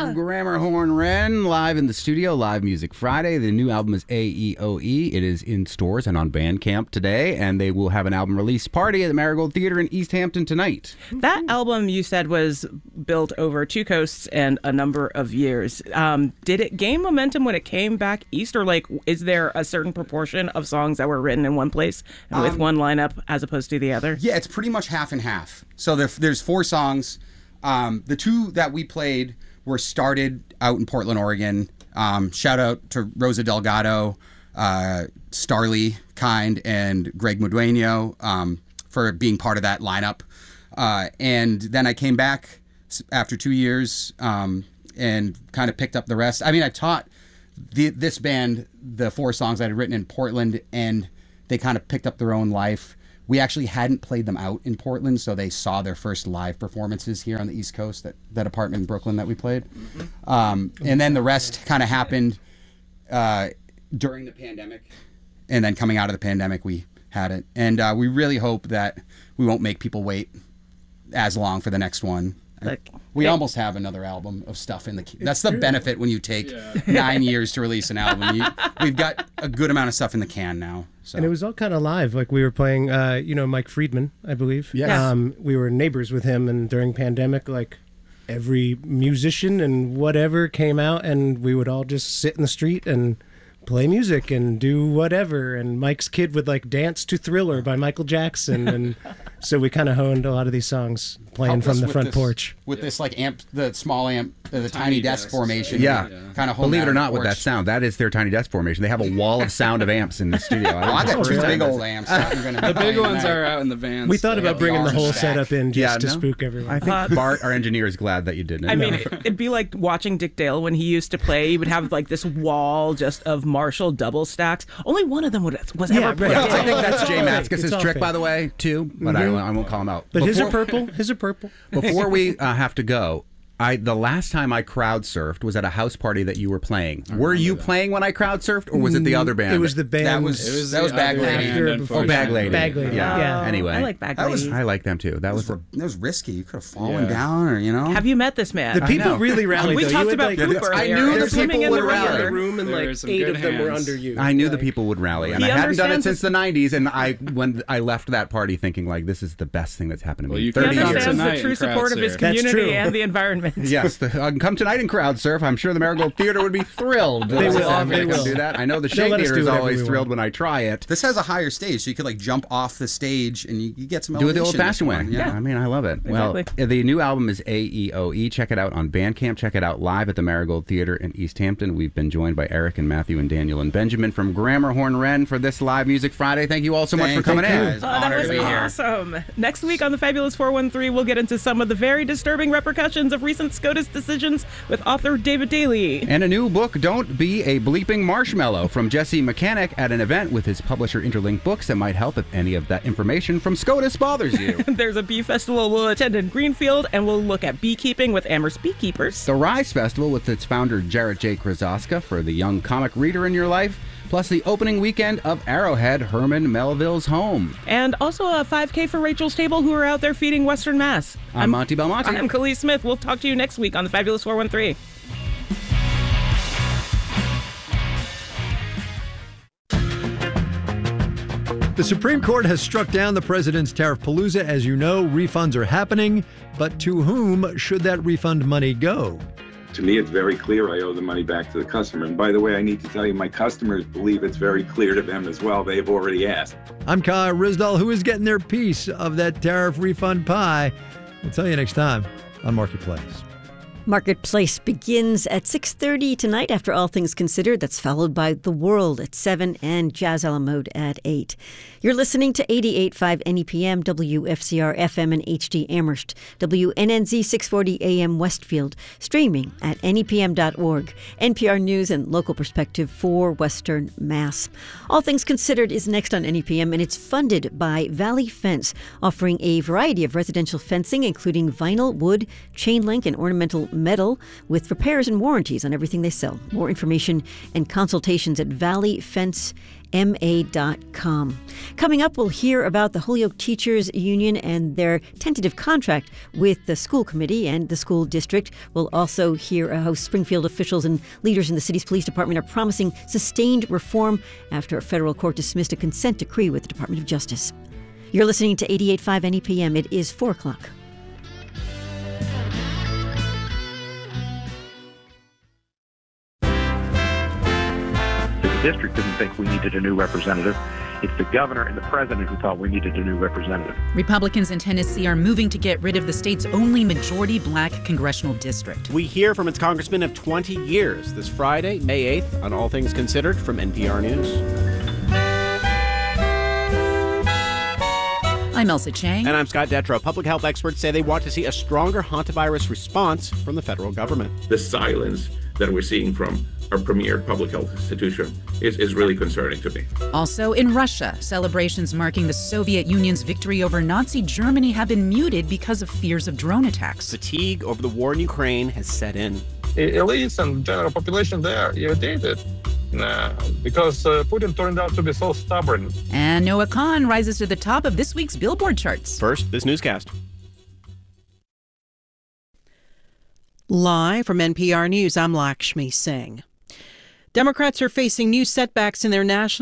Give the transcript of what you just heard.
of Grammar Horn Wren, live in the studio, Live Music Friday. The new album is AEOE. It is in stores and on Bandcamp today, and they will have an album release party at the Marigold Theater in East Hampton tonight. That album, you said, was built over 2 coasts and a number of years. Did it gain momentum when it came back east, or is there a certain proportion of songs that were written in one place and with one lineup as opposed to the other? Yeah, it's pretty much half and half. So there's 4 songs. The 2 that we played were started out in Portland, Oregon. Shout out to Rosa Delgado, Starley Kind, and Greg Mudueño for being part of that lineup. And then I came back after 2 years and kind of picked up the rest. I mean, I taught this band the 4 songs I had written in Portland, and they kind of picked up their own life. We actually hadn't played them out in Portland, so they saw their first live performances here on the East Coast, that apartment in Brooklyn that we played. And then the rest kind of happened during the pandemic. And then coming out of the pandemic, we had it. And we really hope that we won't make people wait as long for the next one. We almost have another album of stuff in the can. That's the benefit when you take 9 years to release an album. We've got a good amount of stuff in the can now. So. And it was all kind of live. Like we were playing, Mike Friedman, I believe. Yeah. We were neighbors with him, and during pandemic, every musician and whatever came out, and we would all just sit in the street and play music and do whatever. And Mike's kid would dance to Thriller by Michael Jackson, and so we kind of honed a lot of these songs playing from the front porch with this amp, the small amp, the tiny desk formation. Yeah. Kind of believe it or not, with that sound, that is their tiny desk formation. They have a wall of sound of amps in the studio. I got 2 big old amps. The big ones are out in the van. We thought about bringing the whole setup in just to spook everyone. I think Bart, our engineer, is glad that you didn't. I mean, it'd be like watching Dick Dale when he used to play. He would have this wall just of Marshall double stacks. Only one of them was ever played. Yeah, I think that's Jay Matzkes' trick, by the way, too. But I won't call him out. But his are purple. Before we have to go, the last time I crowd surfed was at a house party that you were playing. Were you playing when I crowd surfed, or was it the other band? It was the band. That was Bag Lady. Bag Lady. Bag Lady. Yeah. Anyway, I like Bag Lady. I like them too. That was risky. You could have fallen down, or Have you met this man? The people really rallied. We talked about poop earlier. I knew the people would rally. In the room, and 8 of them were under you. I knew the people would rally, and I hadn't done it since the '90s. And when I left that party thinking this is the best thing that's happened to me. 30 years. He understands the true support of his community and the environment. Yes. Come tonight and crowd surf. I'm sure the Marigold Theater would be thrilled. They will do that. I know the Shea Theater is always thrilled when I try it. This has a higher stage, so you could jump off the stage and you get some elevation. Do it the old-fashioned way. Yeah. I mean, I love it. Exactly. Well, the new album is AEOE. Check it out on Bandcamp. Check it out live at the Marigold Theater in East Hampton. We've been joined by Eric and Matthew and Daniel and Benjamin from Grammar Horn Wren for this Live Music Friday. Thank you all so much for coming in. That was awesome. Next week on the Fabulous 413, we'll get into some of the very disturbing repercussions of recent SCOTUS decisions with author David Daly. And a new book, Don't Be a Bleeping Marshmallow, from Jesse Mechanic at an event with his publisher Interlink Books that might help if any of that information from SCOTUS bothers you. There's a bee festival we'll attend in Greenfield, and we'll look at beekeeping with Amherst Beekeepers. The Rise Festival with its founder Jarrett J. Krasoska for the young comic reader in your life. Plus the opening weekend of Arrowhead, Herman Melville's home. And also a 5K for Rachel's Table, who are out there feeding Western Mass. I'm Monty Belmonte. I'm Khalees Smith. We'll talk to you next week on the Fabulous 413. The Supreme Court has struck down the president's tariff palooza. As you know, refunds are happening, but to whom should that refund money go? To me, it's very clear I owe the money back to the customer. And by the way, I need to tell you, my customers believe it's very clear to them as well. They've already asked. I'm Kyle Rizdal. Who is getting their piece of that tariff refund pie? We'll tell you next time on Marketplace. Marketplace begins at 6:30 tonight after All Things Considered. That's followed by The World at 7 and Jazz a la Mode at 8. You're listening to 88.5 NEPM, WFCR FM and HD Amherst, WNNZ 640 AM Westfield, streaming at nepm.org, NPR News and local perspective for Western Mass. All Things Considered is next on NEPM, and it's funded by Valley Fence, offering a variety of residential fencing, including vinyl, wood, chain link, and ornamental metal with repairs and warranties on everything they sell. More information and consultations at valleyfencema.com. Coming up, we'll hear about the Holyoke Teachers Union and their tentative contract with the school committee and the school district. We'll also hear how Springfield officials and leaders in the city's police department are promising sustained reform after a federal court dismissed a consent decree with the Department of Justice. You're listening to 88.5 NEPM. It is 4 o'clock. The district didn't think we needed a new representative. It's the governor and the president who thought we needed a new representative. Republicans in Tennessee are moving to get rid of the state's only majority black congressional district. We hear from its congressman of 20 years this Friday, May 8th, on All Things Considered from NPR News. I'm Elsa Chang. And I'm Scott Detrow. Public health experts say they want to see a stronger hantavirus response from the federal government. The silence that we're seeing from our premier public health institution is really concerning to me. Also in Russia, celebrations marking the Soviet Union's victory over Nazi Germany have been muted because of fears of drone attacks. Fatigue over the war in Ukraine has set in. Elites and general population, they are irritated because Putin turned out to be so stubborn. And Noah Khan rises to the top of this week's Billboard charts. First, this newscast. Live from NPR News, I'm Lakshmi Singh. Democrats are facing new setbacks in their national